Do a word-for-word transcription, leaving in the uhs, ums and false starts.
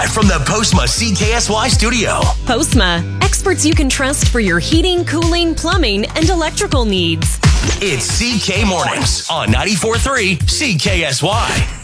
From the Postma C K S Y studio. Postma, experts you can trust for your heating, cooling, plumbing, and electrical needs. It's C K Mornings on ninety-four point three C K S Y.